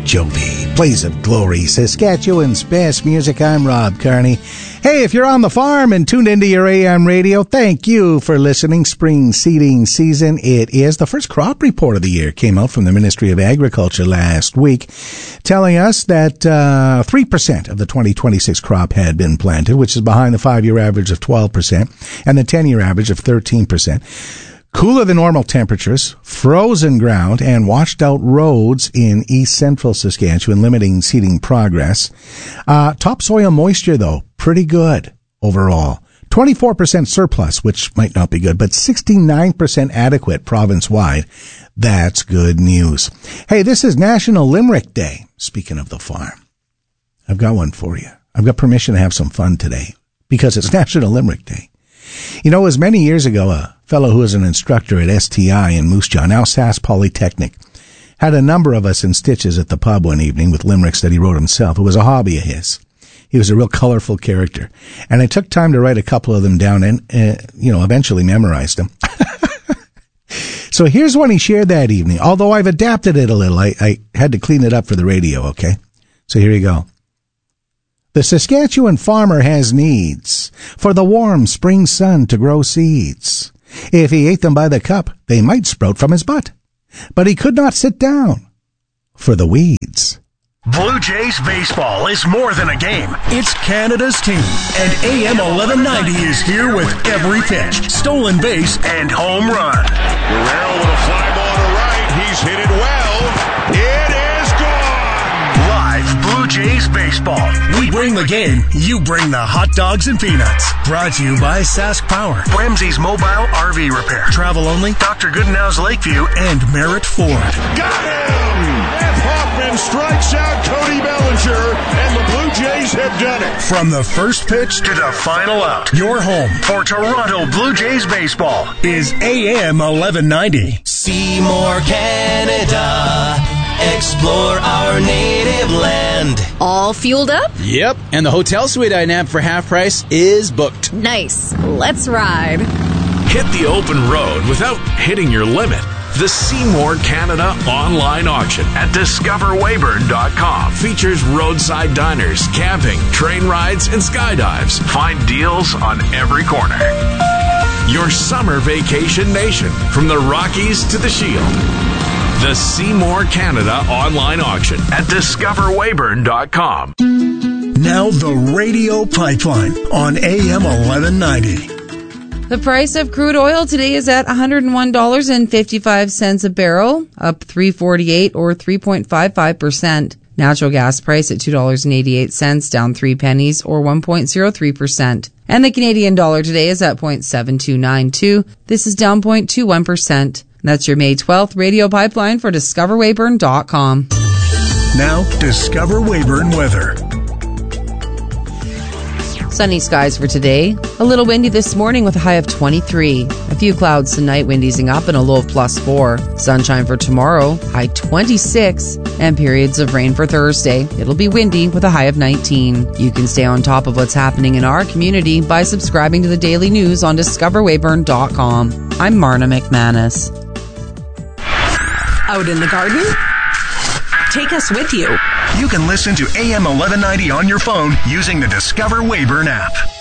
Jovi, Blaze of Glory, Saskatchewan's best music. I'm Rob Carney. Hey, if you're on the farm and tuned into your AM radio, thank you for listening. Spring seeding season. It is the first crop report of the year. Came out from the Ministry of Agriculture last week, telling us that 3% of the 2026 crop had been planted, which is behind the 5-year average of 12% and the 10-year average of 13%. Cooler than normal temperatures, frozen ground, and washed out roads in east central Saskatchewan, limiting seeding progress. Topsoil moisture, though, pretty good overall. 24% surplus, which might not be good, but 69% adequate province-wide. That's good news. Hey, this is National Limerick Day. Speaking of the farm, I've got one for you. I've got permission to have some fun today because it's National Limerick Day. You know, it was many years ago, a fellow who was an instructor at STI in Moose Jaw, now Sask Polytechnic, had a number of us in stitches at the pub one evening with limericks that he wrote himself. It was a hobby of his. He was a real colorful character. And I took time to write a couple of them down and, eventually memorized them. So here's one he shared that evening. Although I've adapted it a little, I had to clean it up for the radio, okay? So here you go. The Saskatchewan farmer has needs for the warm spring sun to grow seeds. If he ate them by the cup, they might sprout from his butt. But he could not sit down for the weeds. Blue Jays baseball is more than a game. It's Canada's team. And AM 1190 is here with every pitch, stolen base, and home run. Guerrero with a fly ball to right. He's hit it well. It is gone. Live Blue Jays baseball. We bring the game. You bring the hot dogs and peanuts. Brought to you by Sask Power, Ramsey's Mobile RV Repair, Travel Only, Dr. Goodenow's Lakeview, and Merritt Ford. Got him! F. Hoffman strikes out Cody Bellinger, and the Blue Jays have done it. From the first pitch to the final out, your home for Toronto Blue Jays baseball is AM 1190. See more Canada. Explore our native land. All fueled up? Yep, and the hotel suite I nabbed for half price is booked. Nice. Let's ride. Hit the open road without hitting your limit. The Seymour Canada online auction at discoverweyburn.com features roadside diners, camping, train rides, and skydives. Find deals on every corner. Your summer vacation nation, from the Rockies to the Shield. The Seymour Canada online auction at discoverweyburn.com. Now the Radio Pipeline on AM 1190. The price of crude oil today is at $101.55 a barrel, up $3.48 or 3.55%. Natural gas price at $2.88, down 3 pennies or 1.03%. And the Canadian dollar today is at 0.7292. This is down 0.21%. That's your May 12th Radio Pipeline for DiscoverWeyburn.com. Now, Discover Weyburn weather. Sunny skies for today. A little windy this morning with a high of 23. A few clouds tonight, wind easing up and a low of +4. Sunshine for tomorrow, high 26. And periods of rain for Thursday. It'll be windy with a high of 19. You can stay on top of what's happening in our community by subscribing to the daily news on DiscoverWeyburn.com. I'm Marna McManus. Out in the garden? Take us with you. You can listen to AM 1190 on your phone using the Discover Weyburn app.